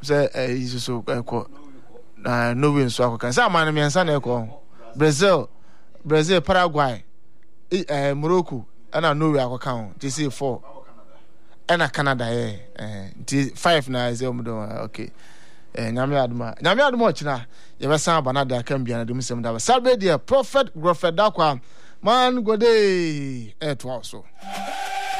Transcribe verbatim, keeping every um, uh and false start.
say is so ko na Norway so akọ kan say man me nsa na ko Brazil Brazil Paraguay eh Morocco ana Norway akọ kan T C four ana Canada eh eh five na is um okay eh nyame aduma nyame aduma ochina ye be san banada kan bia na dem sem da Saturday Prophet Prophet Dakwa man gode eh to also